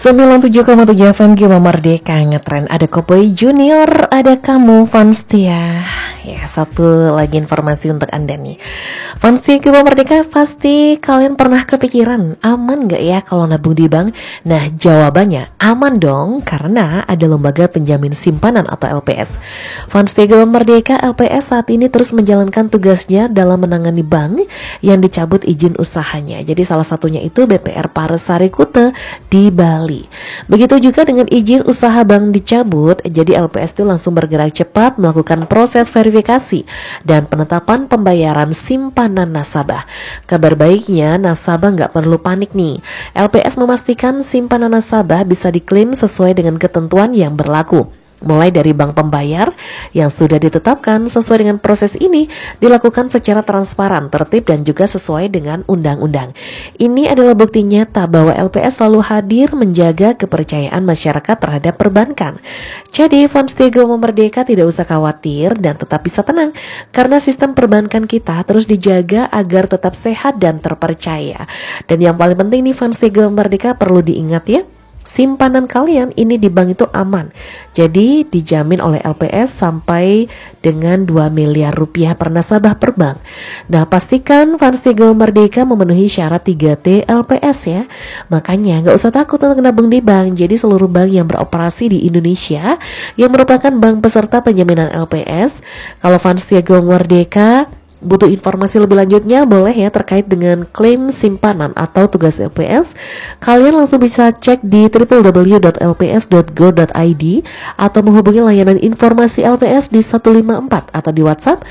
97,7 FM Gema Merdeka ngetren. Ada Koboy Junior, ada kamu Fanstia. Ya, satu lagi informasi untuk Anda nih. Fanstia Gema Merdeka, pasti kalian pernah kepikiran aman gak ya kalau nabung di bank? Nah, jawabannya aman dong, karena ada lembaga penjamin simpanan atau LPS. Fanstia Gema Merdeka LPS saat ini terus menjalankan tugasnya dalam menangani bank yang dicabut izin usahanya. Jadi salah satunya itu BPR Paresari Kute di Bali. Begitu juga dengan izin usaha bank dicabut, jadi LPS itu langsung bergerak cepat melakukan proses verifikasi dan penetapan pembayaran simpanan nasabah. Kabar baiknya, nasabah nggak perlu panik nih. LPS memastikan simpanan nasabah bisa diklaim sesuai dengan ketentuan yang berlaku. Mulai dari bank pembayar yang sudah ditetapkan sesuai dengan proses ini dilakukan secara transparan, tertib dan juga sesuai dengan undang-undang. Ini adalah bukti nyata bahwa LPS selalu hadir menjaga kepercayaan masyarakat terhadap perbankan. Jadi Fanstia Gema Merdeka tidak usah khawatir dan tetap bisa tenang karena sistem perbankan kita terus dijaga agar tetap sehat dan terpercaya. Dan yang paling penting nih Fanstia Gema Merdeka perlu diingat ya, simpanan kalian ini di bank itu aman. Jadi dijamin oleh LPS sampai dengan 2 miliar rupiah per nasabah per bank. Nah, pastikan Fanstia Gema Merdeka memenuhi syarat 3T LPS ya. Makanya gak usah takut untuk nabung di bank. Jadi seluruh bank yang beroperasi di Indonesia yang merupakan bank peserta penjaminan LPS, kalau Fanstia Gema Merdeka butuh informasi lebih lanjutnya boleh ya terkait dengan klaim simpanan atau tugas LPS, kalian langsung bisa cek di www.lps.go.id atau menghubungi layanan informasi LPS di 154 atau di WhatsApp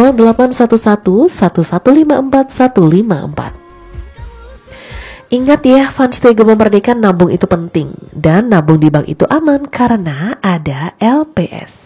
0811 1154 154. Ingat ya, Fanstia Gema Merdeka, nabung itu penting dan nabung di bank itu aman karena ada LPS.